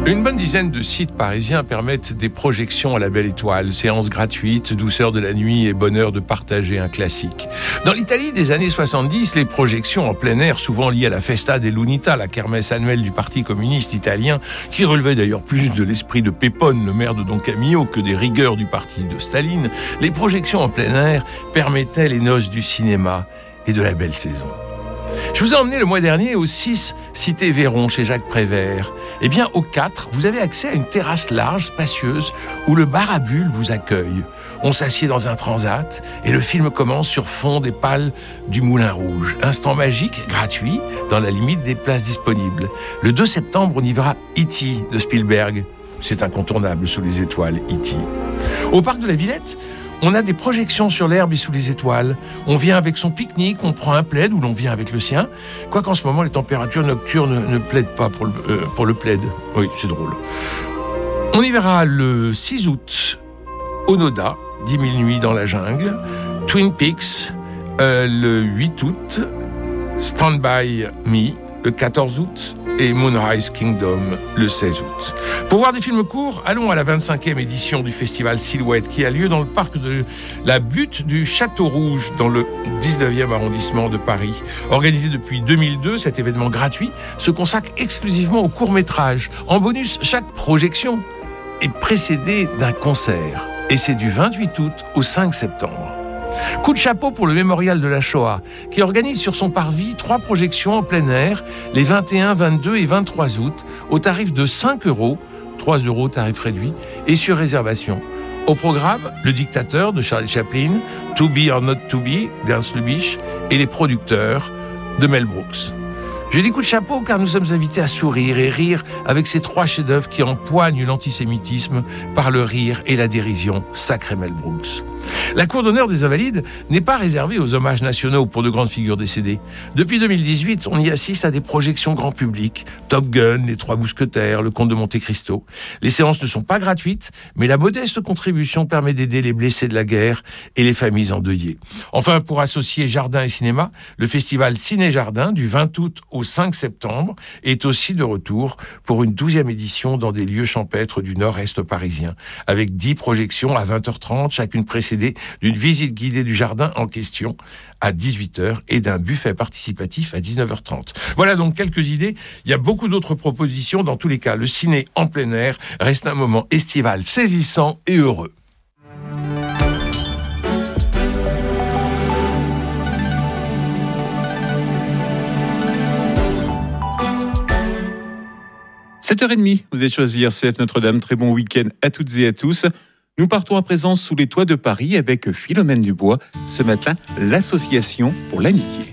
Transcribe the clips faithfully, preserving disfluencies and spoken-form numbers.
Une bonne dizaine de sites parisiens permettent des projections à la belle étoile, séances gratuites, douceur de la nuit et bonheur de partager un classique. Dans l'Italie des années soixante-dix, les projections en plein air, souvent liées à la Festa dell'Unità, la kermesse annuelle du Parti communiste italien, qui relevait d'ailleurs plus de l'esprit de Pepone, le maire de Don Camillo, que des rigueurs du parti de Staline, les projections en plein air permettaient les noces du cinéma et de la belle saison. Je vous ai emmené le mois dernier au six Cité Véron chez Jacques Prévert. Eh bien, au quatre, vous avez accès à une terrasse large, spacieuse, où le bar à bulles vous accueille. On s'assied dans un transat et le film commence sur fond des pales du Moulin Rouge. Instant magique, gratuit, dans la limite des places disponibles. Le deux septembre, on y verra E T de Spielberg. C'est incontournable sous les étoiles, E T. Au parc de la Villette, on a des projections sur l'herbe et sous les étoiles. On vient avec son pique-nique, on prend un plaid ou l'on vient avec le sien. Quoiqu'en ce moment, les températures nocturnes ne plaident pas pour le, euh, pour le plaid. Oui, c'est drôle. On y verra le six août, Onoda, dix mille nuits dans la jungle. Twin Peaks, euh, le huit août. Stand By Me, le quatorze août. Et Moonrise Kingdom, le seize août. Pour voir des films courts, allons à la vingt-cinquième édition du festival Silhouette qui a lieu dans le parc de la Butte du Château Rouge dans le dix-neuvième arrondissement de Paris. Organisé depuis deux mille deux, cet événement gratuit se consacre exclusivement aux courts-métrages. En bonus, chaque projection est précédée d'un concert. Et c'est du vingt-huit août au cinq septembre. Coup de chapeau pour le Mémorial de la Shoah, qui organise sur son parvis trois projections en plein air, les vingt et un, vingt-deux et vingt-trois août, au tarif de cinq euros, trois euros tarif réduit, et sur réservation. Au programme, Le Dictateur de Charlie Chaplin, To Be or Not To Be d'Ernst Lubitsch, et Les Producteurs de Mel Brooks. Je dis coup de chapeau car nous sommes invités à sourire et rire avec ces trois chefs-d'œuvre qui empoignent l'antisémitisme par le rire et la dérision. Sacré Mel Brooks. La Cour d'honneur des Invalides n'est pas réservée aux hommages nationaux pour de grandes figures décédées. Depuis deux mille dix-huit, on y assiste à des projections grand public. Top Gun, Les Trois Mousquetaires, Le Comte de Monte Cristo. Les séances ne sont pas gratuites, mais la modeste contribution permet d'aider les blessés de la guerre et les familles endeuillées. Enfin, pour associer jardin et cinéma, le festival Ciné-Jardin du vingt août au cinq septembre est aussi de retour pour une douzième édition dans des lieux champêtres du nord-est parisien, avec dix projections à vingt heures trente, chacune précédée d'une visite guidée du jardin en question à dix-huit heures et d'un buffet participatif à dix-neuf heures trente. Voilà donc quelques idées. Il y a beaucoup d'autres propositions. Dans tous les cas, le ciné en plein air reste un moment estival saisissant et heureux. sept heures trente, vous êtes choisi R C F Notre-Dame. Très bon week-end à toutes et à tous. Nous partons à présent sous les toits de Paris avec Philomène Dubois. Ce matin, l'Association pour l'amitié.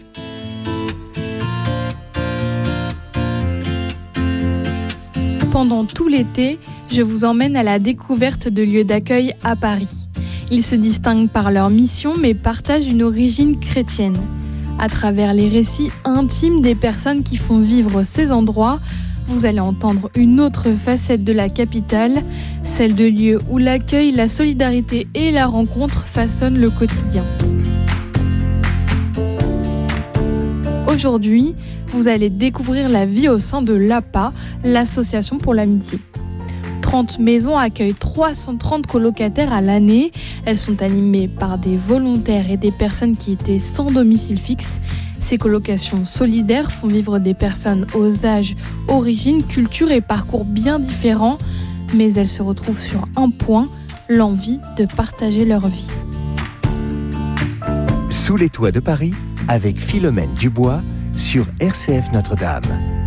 Pendant tout l'été, je vous emmène à la découverte de lieux d'accueil à Paris. Ils se distinguent par leur mission mais partagent une origine chrétienne. À travers les récits intimes des personnes qui font vivre ces endroits, vous allez entendre une autre facette de la capitale, celle de lieux où l'accueil, la solidarité et la rencontre façonnent le quotidien. Aujourd'hui, vous allez découvrir la vie au sein de l'A P A, l'Association pour l'amitié. trente maisons accueillent trois cent trente colocataires à l'année. Elles sont animées par des volontaires et des personnes qui étaient sans domicile fixe. Ces colocations solidaires font vivre des personnes aux âges, origines, cultures et parcours bien différents, mais elles se retrouvent sur un point, l'envie de partager leur vie. Sous les toits de Paris, avec Philomène Dubois, sur R C F Notre-Dame.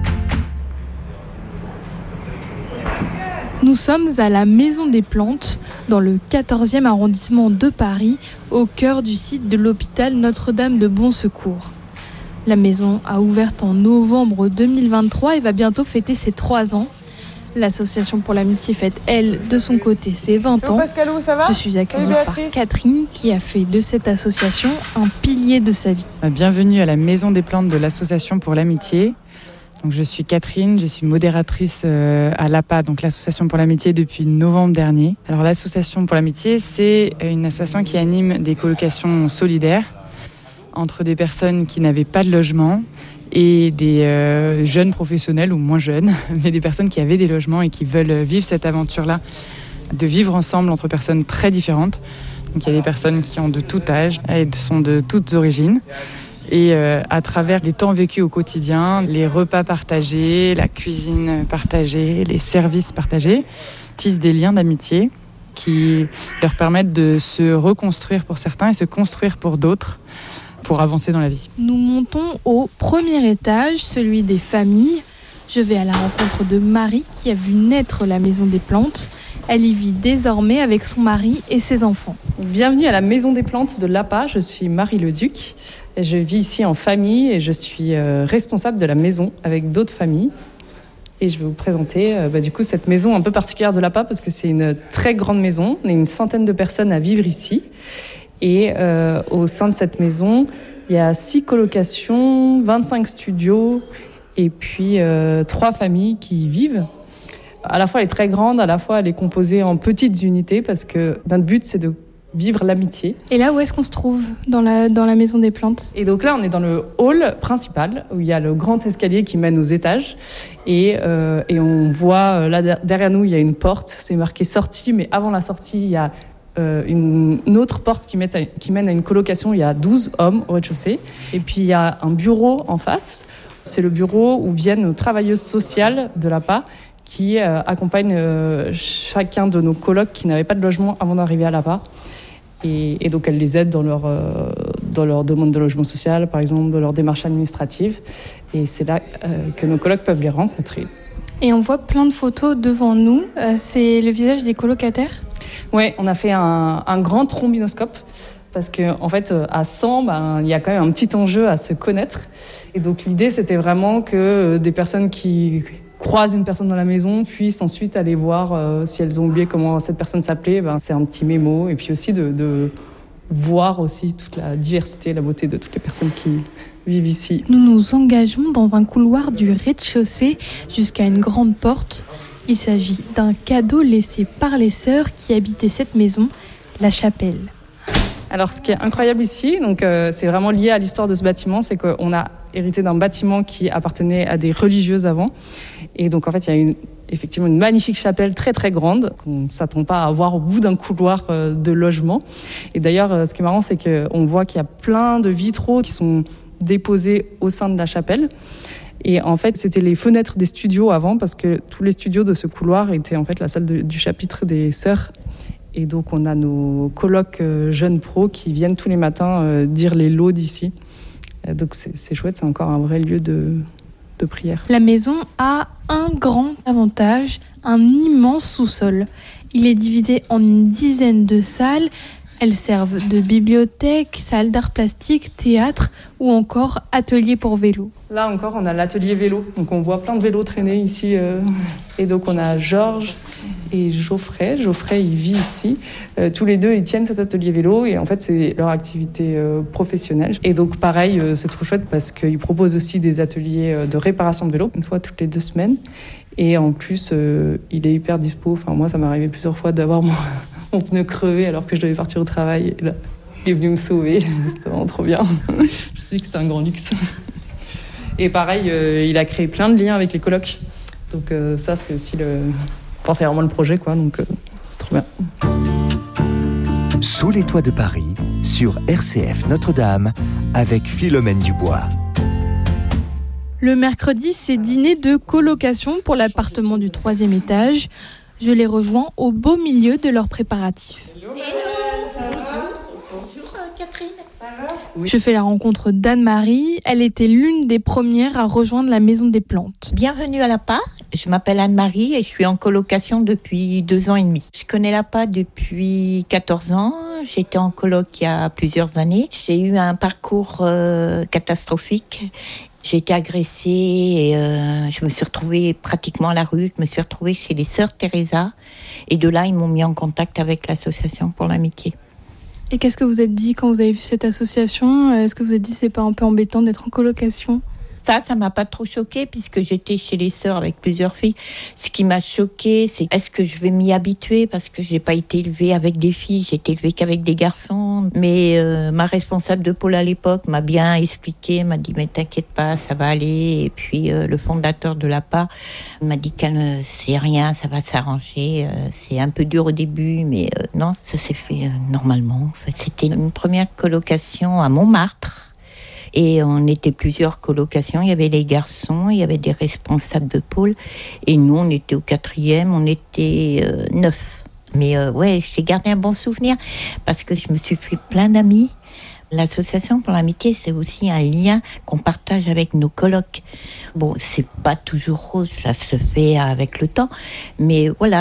Nous sommes à la Maison des Plantes, dans le quatorzième arrondissement de Paris, au cœur du site de l'hôpital Notre-Dame de Bon Secours. La maison a ouvert en novembre deux mille vingt-trois et va bientôt fêter ses trois ans. L'association pour l'amitié fête, elle, de son côté, ses vingt ans. Pascalou, ça va ? Je suis accueillie par Catherine, qui a fait de cette association un pilier de sa vie. Bienvenue à la Maison des Plantes de l'Association pour l'amitié. Donc, je suis Catherine, je suis modératrice à l'A P A, donc l'Association pour l'amitié, depuis novembre dernier. Alors, l'Association pour l'amitié, c'est une association qui anime des colocations solidaires entre des personnes qui n'avaient pas de logement et des euh, jeunes professionnels ou moins jeunes, mais des personnes qui avaient des logements et qui veulent vivre cette aventure-là, de vivre ensemble entre personnes très différentes. Donc il y a des personnes qui ont de tout âge et sont de toutes origines. Et euh, à travers les temps vécus au quotidien, les repas partagés, la cuisine partagée, les services partagés, tissent des liens d'amitié qui leur permettent de se reconstruire pour certains et se construire pour d'autres, pour avancer dans la vie. Nous montons au premier étage, celui des familles. Je vais à la rencontre de Marie qui a vu naître la Maison des Plantes. Elle y vit désormais avec son mari et ses enfants. Bienvenue à la Maison des Plantes de l'A P A. Je suis Marie Leduc. Je vis ici en famille et je suis responsable de la maison avec d'autres familles. Et je vais vous présenter euh, bah, du coup cette maison un peu particulière de l'A P A parce que c'est une très grande maison. On est une centaine de personnes à vivre ici. Et euh, au sein de cette maison, il y a six colocations, vingt-cinq studios et puis euh, trois familles qui y vivent. À la fois elle est très grande, à la fois elle est composée en petites unités parce que notre but c'est de vivre l'amitié. Et là, où est-ce qu'on se trouve dans la, dans la Maison des Plantes ? Et donc là, on est dans le hall principal, où il y a le grand escalier qui mène aux étages. Et, euh, et on voit, là, derrière nous, il y a une porte. C'est marqué sortie, mais avant la sortie, il y a euh, une, une autre porte qui, met à, qui mène à une colocation. Il y a douze hommes au rez-de-chaussée. Et puis, il y a un bureau en face. C'est le bureau où viennent nos travailleuses sociales de l'A P A qui euh, accompagnent euh, chacun de nos colocs qui n'avaient pas de logement avant d'arriver à l'A P A. Et, et donc, elles les aident dans leur, euh, dans leur demande de logement social, par exemple, dans leur démarche administrative. Et c'est là euh, que nos colocs peuvent les rencontrer. Et on voit plein de photos devant nous. Euh, c'est le visage des colocataires ? Oui, on a fait un, un grand trombinoscope. Parce qu'en en fait, à cent, ben, il y a quand même un petit enjeu à se connaître. Et donc, l'idée, c'était vraiment que des personnes qui croisent une personne dans la maison puissent ensuite aller voir euh, si elles ont oublié comment cette personne s'appelait. Ben, c'est un petit mémo. Et puis aussi de, de voir aussi toute la diversité, la beauté de toutes les personnes qui vivent ici. Nous nous engageons dans un couloir du rez-de-chaussée jusqu'à une grande porte. Il s'agit d'un cadeau laissé par les sœurs qui habitaient cette maison, la chapelle. Alors, ce qui est incroyable ici, donc, euh, c'est vraiment lié à l'histoire de ce bâtiment, c'est qu'on a hérité d'un bâtiment qui appartenait à des religieuses avant. Et donc, en fait, il y a une, effectivement une magnifique chapelle très, très grande qu'on ne s'attend pas à voir au bout d'un couloir euh, de logement. Et d'ailleurs, euh, ce qui est marrant, c'est qu'on voit qu'il y a plein de vitraux qui sont déposés au sein de la chapelle. Et en fait, c'était les fenêtres des studios avant, parce que tous les studios de ce couloir étaient en fait la salle de, du chapitre des sœurs. Et donc, on a nos colocs euh, jeunes pros qui viennent tous les matins euh, dire les lots d'ici. Euh, donc, c'est, c'est chouette, c'est encore un vrai lieu de, de prière. La maison a un grand avantage, un immense sous-sol. Il est divisé en une dizaine de salles. Elles servent de bibliothèque, salle d'art plastique, théâtre ou encore atelier pour vélo. Là encore, on a l'atelier vélo. Donc, on voit plein de vélos traîner ici. Euh, et donc, on a Georges et Geoffrey. Geoffrey, il vit ici. Euh, tous les deux, ils tiennent cet atelier vélo. Et en fait, c'est leur activité euh, professionnelle. Et donc, pareil, euh, c'est trop chouette parce qu'ils proposent aussi des ateliers euh, de réparation de vélo, une fois toutes les deux semaines. Et en plus, euh, il est hyper dispo. Enfin, moi, ça m'est arrivé plusieurs fois d'avoir mon, mon pneu crevé alors que je devais partir au travail. Et là, il est venu me sauver. C'était vraiment trop bien. Je me suis dit que c'était un grand luxe. Et pareil, euh, il a créé plein de liens avec les colocs. Donc euh, ça, c'est aussi le... Enfin, c'est vraiment le projet, quoi. Donc euh, c'est trop bien. Sous les toits de Paris, sur R C F Notre-Dame, avec Philomène Dubois. Le mercredi, c'est dîner de colocation pour l'appartement du troisième étage. Je les rejoins au beau milieu de leurs préparatifs. Hello, ça va ? Bonjour Catherine. Ça va ? Je fais la rencontre d'Anne-Marie. Elle était l'une des premières à rejoindre la Maison des Plantes. Bienvenue à l'A P A. Je m'appelle Anne-Marie et je suis en colocation depuis deux ans et demi. Je connais l'A P A depuis quatorze ans. J'étais en coloc il y a plusieurs années. J'ai eu un parcours euh, catastrophique. J'ai été agressée et euh, je me suis retrouvée pratiquement à la rue. Je me suis retrouvée chez les sœurs Teresa. Et de là, ils m'ont mis en contact avec l'association pour l'amitié. Et qu'est-ce que vous êtes dit quand vous avez vu cette association ? Est-ce que vous vous êtes dit c'est pas un peu embêtant d'être en colocation ? Ça, ça m'a pas trop choquée puisque j'étais chez les sœurs avec plusieurs filles. Ce qui m'a choquée, c'est est-ce que je vais m'y habituer parce que j'ai pas été élevée avec des filles, j'ai été élevée qu'avec des garçons. Mais euh, ma responsable de pôle à l'époque m'a bien expliqué, m'a dit mais t'inquiète pas, ça va aller. Et puis euh, le fondateur de l'A P A m'a dit calme, c'est rien, ça va s'arranger. Euh, c'est un peu dur au début, mais euh, non, ça s'est fait euh, normalement. En fait, c'était une première colocation à Montmartre. Et on était plusieurs colocations, il y avait les garçons, il y avait des responsables de pôle, et nous on était au quatrième, on était euh, neuf. Mais euh, ouais, j'ai gardé un bon souvenir parce que je me suis fait plein d'amis. L'association pour l'amitié, c'est aussi un lien qu'on partage avec nos colocs. Bon, c'est pas toujours rose, ça se fait avec le temps, mais voilà.